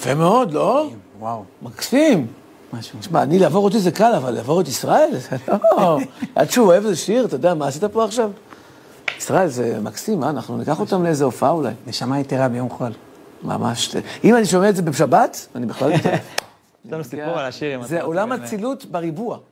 יפה מאוד, לא? וואו. מקסים. משהו. תשמע, אני לעבור אותי זה קל, אבל לעבור את ישראל, זה לא... עד שהוא אוהב איזה שיר, אתה יודע, מה עשית פה עכשיו? ישראל, זה מקסים, אנחנו ניקח אותם לאיזה הופעה אולי. נשמה יתרה ביום חול. ממש. אם אני שומע את זה בשבת, אני בכלל... יש לנו סיפור על השיר. זה עולם הצילות בריבוע.